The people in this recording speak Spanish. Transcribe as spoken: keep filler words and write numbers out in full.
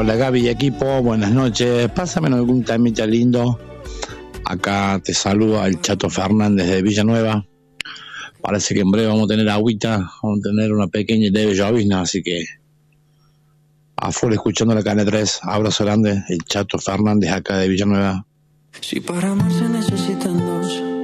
Hola Gaby y equipo, buenas noches. Pásame algún temita lindo. Acá te saluda el Chato Fernández de Villanueva. Parece que en breve vamos a tener agüita, vamos a tener una pequeña y leve llovizna, así que a full escuchando la Canal tres. Abrazo grande, el Chato Fernández acá de Villanueva. Si para amar se necesitan dos,